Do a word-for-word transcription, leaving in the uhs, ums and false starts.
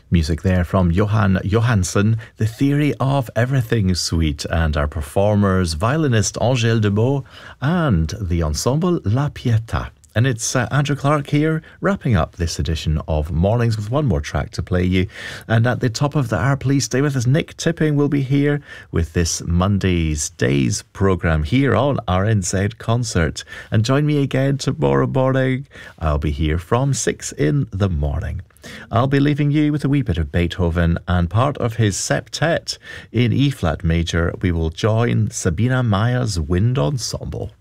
Music there from Johan Johansson, The Theory of Everything Suite, and our performers, violinist Angèle Debeau and the ensemble La Pietà. And it's uh, Andrew Clark here, wrapping up this edition of Mornings with one more track to play you. And at the top of the hour, please stay with us. Nick Tipping will be here with this Monday's Days programme here on R N Z Concert. And join me again tomorrow morning. I'll be here from six in the morning. I'll be leaving you with a wee bit of Beethoven and part of his septet in E-flat major. We will join Sabina Meyer's Wind Ensemble.